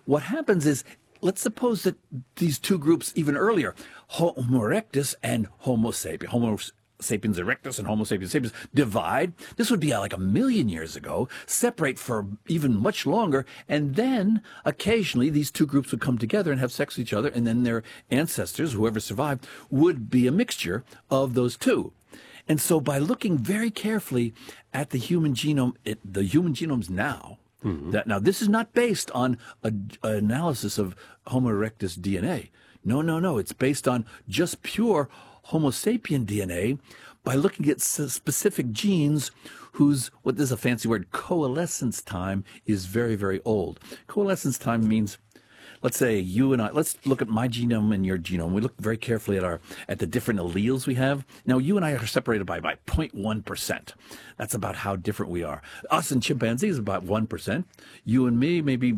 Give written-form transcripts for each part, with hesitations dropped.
what happens is, let's suppose that these two groups even earlier, Homo erectus and Homo sapiens, Homo sapiens erectus and Homo sapiens sapiens divide. This would be like 1 million years ago, separate for even much longer, and then occasionally these two groups would come together and have sex with each other, and then their ancestors, whoever survived, would be a mixture of those two. And so by looking very carefully at the human genome, the human genomes now, now this is not based on an analysis of Homo erectus DNA. No. It's based on just pure Homo sapien DNA by looking at specific genes whose, what is a fancy word, coalescence time is very, very old. Coalescence time means, let's say you and I, let's look at my genome and your genome. We look very carefully at the different alleles we have. Now, you and I are separated by 0.1%. That's about how different we are. Us and chimpanzees about 1%. You and me, maybe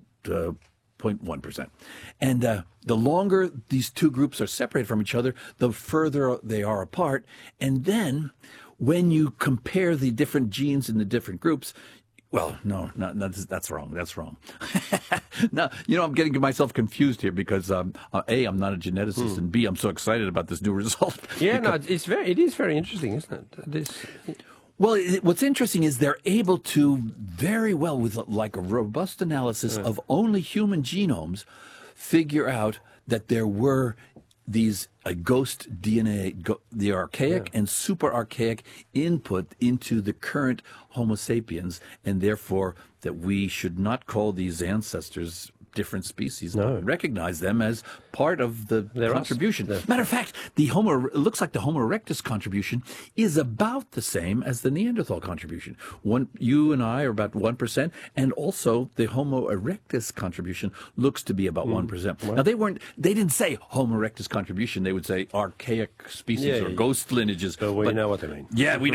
0.1%. And the longer these two groups are separated from each other, the further they are apart. And then when you compare the different genes in the different groups, well, no, that's wrong. That's wrong. No, I'm getting myself confused here because A, I'm not a geneticist, and B, I'm so excited about this new result. Yeah, it is very interesting, isn't it? Well, what's interesting is they're able to very well, with like a robust analysis of only human genomes, figure out that there were these ghost DNA, the archaic and super archaic input into the current Homo sapiens, and therefore that we should not call these ancestors different species, but recognize them as part of the contribution. Matter of fact, it looks like the Homo erectus contribution is about the same as the Neanderthal contribution. You and I are about 1%, and also the Homo erectus contribution looks to be about 1%. Well, now they didn't say Homo erectus contribution. They would say archaic species or ghost lineages. But we know what they mean. Yeah, we know.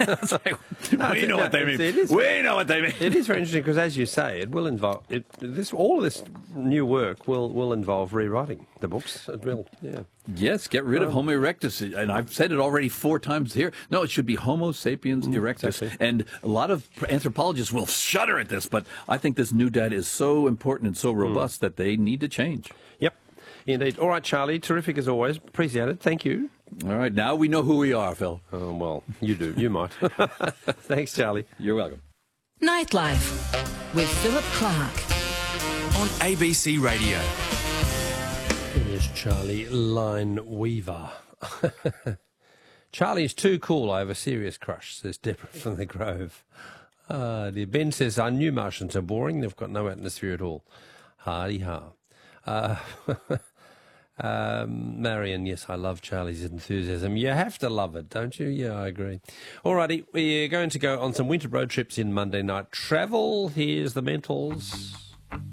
We know what they mean. We know what they mean. It is very interesting because, as you say, it will involve all of this new work will involve rewriting the books. It will, Yes, get rid of Homo erectus. And I've said it already 4 times here. No, it should be Homo sapiens erectus. Exactly. And a lot of anthropologists will shudder at this, but I think this new data is so important and so robust that they need to change. Yep, indeed. All right, Charlie, terrific as always. Appreciate it. Thank you. All right, now we know who we are, Phil. Well, you do. You might. Thanks, Charlie. You're welcome. Nightlife with Philip Clark on ABC Radio. Here's Charlie Lineweaver. Charlie's too cool. I have a serious crush, says Deborah from the Grove. Dear Ben says, I knew Martians are boring. They've got no atmosphere at all. Hardy-ha. Marion, yes, I love Charlie's enthusiasm. You have to love it, don't you? Yeah, I agree. Alrighty, we're going to go on some winter road trips in Monday Night Travel. Here's the Mentals.